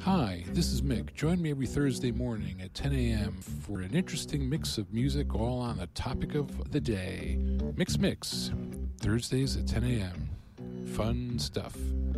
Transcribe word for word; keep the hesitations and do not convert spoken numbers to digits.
Hi, this is Mick. Join me every Thursday morning at ten a.m. for an interesting mix of music all on the topic of the day. Mix Mix, Thursdays at ten a.m. Fun stuff.